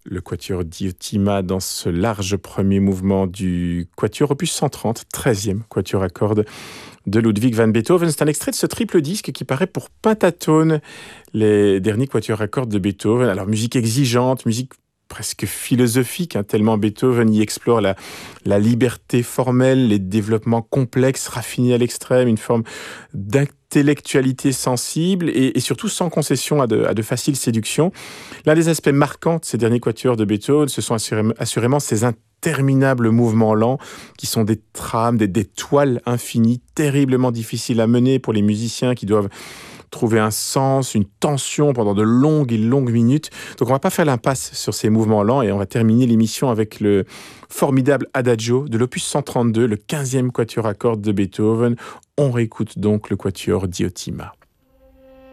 Le quatuor Diotima dans ce large premier mouvement du quatuor opus 130, 13e quatuor à cordes de Ludwig van Beethoven. C'est un extrait de ce triple disque qui paraît pour Pentatone, les derniers quatuors à cordes de Beethoven. Alors musique exigeante, musique presque philosophique, tellement Beethoven y explore la liberté formelle, les développements complexes, raffinés à l'extrême, une forme d'intellectualité sensible et surtout sans concession à de faciles séductions. L'un des aspects marquants de ces derniers quatuors de Beethoven, ce sont assurément ces interminables mouvements lents qui sont des trames, des toiles infinies, terriblement difficiles à mener pour les musiciens qui doivent trouver un sens, une tension pendant de longues et longues minutes. Donc on va pas faire l'impasse sur ces mouvements lents et on va terminer l'émission avec le formidable Adagio de l'opus 132, le 15e quatuor à cordes de Beethoven. On réécoute donc le quatuor Diotima.